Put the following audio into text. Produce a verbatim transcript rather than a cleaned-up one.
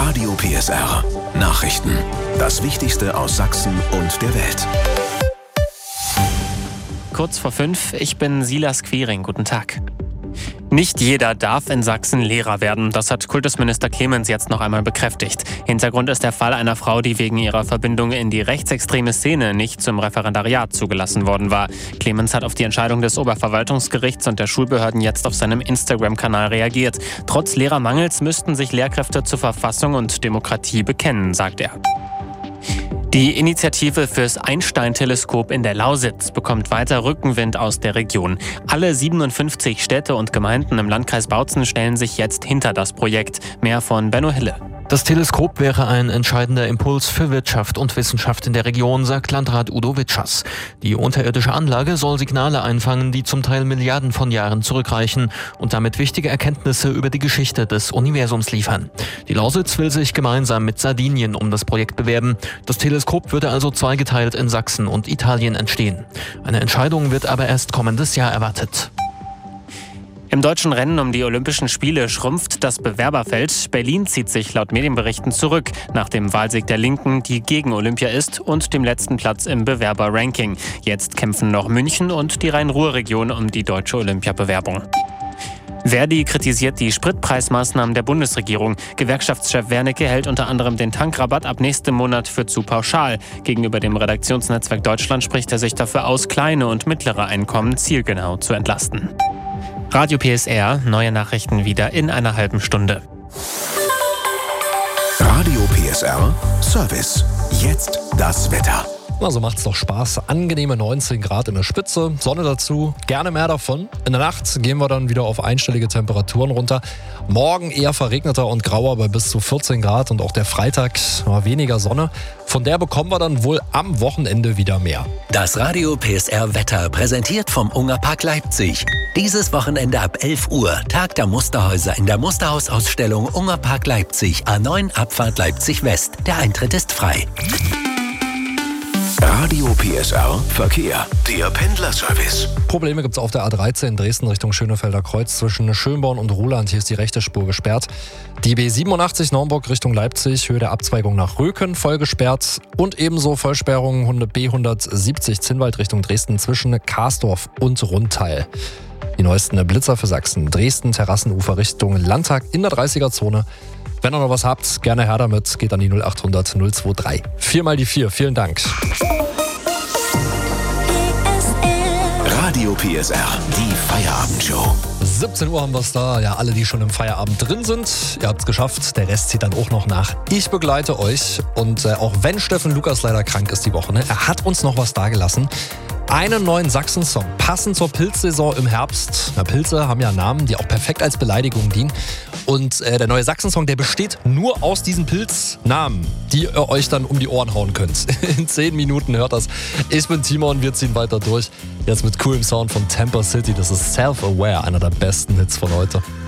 Radio P S R. Nachrichten. Das Wichtigste aus Sachsen und der Welt. Kurz vor fünf, ich bin Silas Quiring. Guten Tag. Nicht jeder darf in Sachsen Lehrer werden. Das hat Kultusminister Clemens jetzt noch einmal bekräftigt. Hintergrund ist der Fall einer Frau, die wegen ihrer Verbindung in die rechtsextreme Szene nicht zum Referendariat zugelassen worden war. Clemens hat auf die Entscheidung des Oberverwaltungsgerichts und der Schulbehörden jetzt auf seinem Instagram-Kanal reagiert. Trotz Lehrermangels müssten sich Lehrkräfte zu Verfassung und Demokratie bekennen, sagt er. Die Initiative fürs Einstein-Teleskop in der Lausitz bekommt weiter Rückenwind aus der Region. Alle siebenundfünfzig Städte und Gemeinden im Landkreis Bautzen stellen sich jetzt hinter das Projekt. Mehr von Benno Hille. Das Teleskop wäre ein entscheidender Impuls für Wirtschaft und Wissenschaft in der Region, sagt Landrat Udo Witschers. Die unterirdische Anlage soll Signale einfangen, die zum Teil Milliarden von Jahren zurückreichen und damit wichtige Erkenntnisse über die Geschichte des Universums liefern. Die Lausitz will sich gemeinsam mit Sardinien um das Projekt bewerben. Das Teleskop würde also zweigeteilt in Sachsen und Italien entstehen. Eine Entscheidung wird aber erst kommendes Jahr erwartet. Im deutschen Rennen um die Olympischen Spiele schrumpft das Bewerberfeld. Berlin zieht sich laut Medienberichten zurück nach dem Wahlsieg der Linken, die gegen Olympia ist, und dem letzten Platz im Bewerberranking. Jetzt kämpfen noch München und die Rhein-Ruhr-Region um die deutsche Olympiabewerbung. Verdi kritisiert die Spritpreismaßnahmen der Bundesregierung. Gewerkschaftschef Wernicke hält unter anderem den Tankrabatt ab nächstem Monat für zu pauschal. Gegenüber dem Redaktionsnetzwerk Deutschland spricht er sich dafür aus, kleine und mittlere Einkommen zielgenau zu entlasten. Radio P S R, neue Nachrichten wieder in einer halben Stunde. Radio P S R Service. Jetzt das Wetter. Also macht's doch Spaß. Angenehme neunzehn Grad in der Spitze, Sonne dazu, gerne mehr davon. In der Nacht gehen wir dann wieder auf einstellige Temperaturen runter. Morgen eher verregneter und grauer bei bis zu vierzehn Grad und auch der Freitag war weniger Sonne. Von der bekommen wir dann wohl am Wochenende wieder mehr. Das Radio P S R Wetter präsentiert vom Ungerpark Leipzig. Dieses Wochenende ab elf Uhr Tag der Musterhäuser in der Musterhausausstellung Ungerpark Leipzig, A neun Abfahrt Leipzig West. Der Eintritt ist frei. Radio P S R Verkehr, der Pendlerservice. Probleme gibt's auf der A dreizehn Dresden Richtung Schönefelder Kreuz zwischen Schönborn und Ruhland. Hier ist die rechte Spur gesperrt. Die B siebenundachtzig Naumburg Richtung Leipzig, Höhe der Abzweigung nach Röken, voll gesperrt. Und ebenso Vollsperrung B hundertsiebzig Zinnwald Richtung Dresden zwischen Karsdorf und Rundteil. Die neuesten Blitzer für Sachsen. Dresden, Terrassenufer Richtung Landtag in der dreißiger-Zone. Wenn ihr noch was habt, gerne her damit. Geht an die null achthundert null dreiundzwanzig. Viermal die vier. Vielen Dank. Radio P S R, die Feierabendshow. siebzehn Uhr haben wir es da. Ja, alle, die schon im Feierabend drin sind, ihr habt es geschafft. Der Rest zieht dann auch noch nach. Ich begleite euch. Und äh, auch wenn Steffen Lukas leider krank ist die Woche, ne, er hat uns noch was dagelassen. Einen neuen Sachsen-Song, passend zur Pilzsaison im Herbst. Na, Pilze haben ja Namen, die auch perfekt als Beleidigung dienen. Und äh, der neue Sachsen-Song, der besteht nur aus diesen Pilznamen, die ihr euch dann um die Ohren hauen könnt. In zehn Minuten hört das. Ich bin Timon, wir ziehen weiter durch. Jetzt mit coolem Sound von Temper City. Das ist Self-Aware, einer der besten Hits von heute.